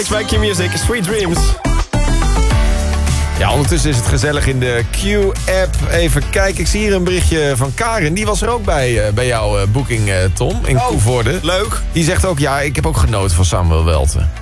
Bij Q-Music, Sweet Dreams. Ja, ondertussen is het gezellig in de Q-app. Even kijken, ik zie hier een berichtje van Karen. Die was er ook bij jouw boeking, Tom, in Koevoorde. Leuk. Die zegt ook, ja, ik heb ook genoten van Samuel Welten.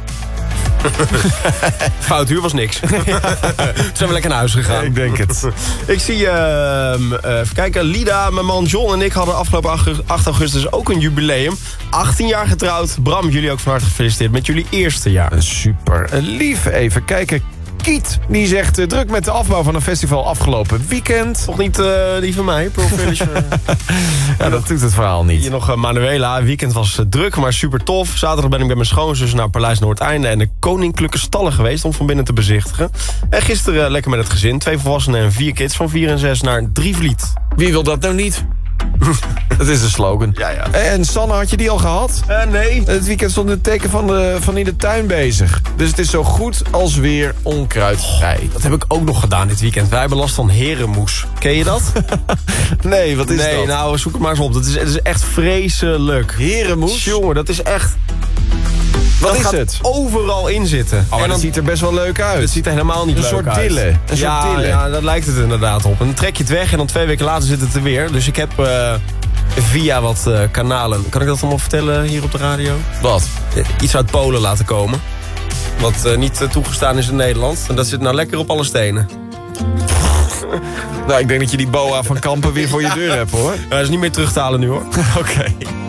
Fouthuur was niks. Toen zijn we lekker naar huis gegaan. Ja, ik denk het. Ik zie, even kijken, Lida, mijn man John en ik hadden afgelopen 8 augustus ook een jubileum. 18 jaar getrouwd. Bram, jullie ook van harte gefeliciteerd met jullie eerste jaar. Super lief. Even kijken. Kiet, die zegt druk met de afbouw van een festival afgelopen weekend. Toch niet die van mij, Pro Village? Ja, dat doet het verhaal niet. Hier nog Manuela. Het weekend was druk, maar super tof. Zaterdag ben ik met mijn schoonzus naar Paleis Noordeinde en de Koninklijke Stallen geweest om van binnen te bezichtigen. En gisteren lekker met het gezin. 2 volwassenen en 4 kids van 4 en 6 naar Drievliet. Wie wil dat nou niet? Dat is de slogan. Ja. En Sanne, had je die al gehad? Nee. Het weekend stond het teken van in de tuin bezig. Dus het is zo goed als weer onkruidvrij. Dat heb ik ook nog gedaan dit weekend. Wij hebben last van herenmoes. Ken je dat? Nee, wat is dat? Nee, nou zoek het maar eens op. Het is echt vreselijk. Herenmoes? Jongen, dat is echt... Wat dat is gaat het? overal in zitten. Oh, en dat ziet er best wel leuk uit. Het ziet er helemaal niet een leuk soort uit. dille. Een soort dille. Ja, dat lijkt het inderdaad op. En dan trek je het weg en dan 2 weken later zit het er weer. Dus ik heb via wat kanalen... Kan ik dat allemaal vertellen hier op de radio? Wat? Iets uit Polen laten komen. Wat niet toegestaan is in Nederland. En dat zit nou lekker op alle stenen. Nou, ik denk dat je die boa van Kampen weer voor je deur hebt, hoor. Dat is niet meer terug te halen nu, hoor. Oké.